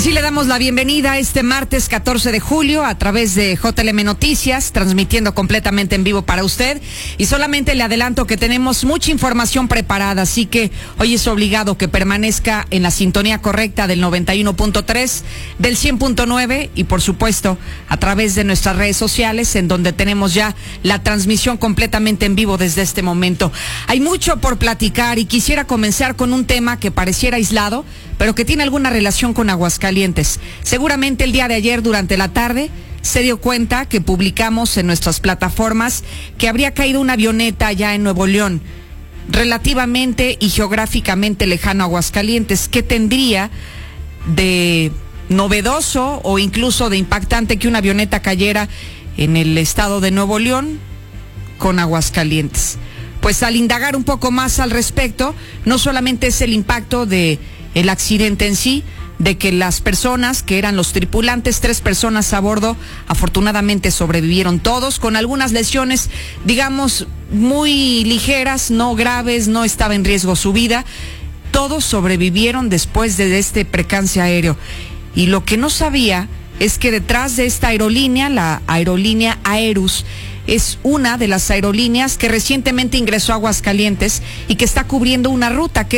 Así le damos la bienvenida este martes 14 de julio a través de JLM Noticias, transmitiendo completamente en vivo para usted. Y solamente le adelanto que tenemos mucha información preparada, así que hoy es obligado que permanezca en la sintonía correcta del 91.3, del 100.9 y por supuesto a través de nuestras redes sociales, en donde tenemos ya la transmisión completamente en vivo desde este momento. Hay mucho por platicar y quisiera comenzar con un tema que pareciera aislado, pero que tiene alguna relación con Aguascalientes. Seguramente el día de ayer durante la tarde se dio cuenta que publicamos en nuestras plataformas que habría caído una avioneta allá en Nuevo León, relativamente y geográficamente lejano a Aguascalientes. ¿Qué tendría de novedoso o incluso de impactante que una avioneta cayera en el estado de Nuevo León con Aguascalientes? Pues al indagar un poco más al respecto, no solamente es el impacto de el accidente en sí, de que las personas que eran los tripulantes, 3 personas a bordo, afortunadamente sobrevivieron todos, con algunas lesiones, digamos, muy ligeras, no graves, no estaba en riesgo su vida. Todos sobrevivieron después de este percance aéreo. Y lo que no sabía es que detrás de esta aerolínea, la aerolínea Aerus, es una de las aerolíneas que recientemente ingresó a Aguascalientes y que está cubriendo una ruta que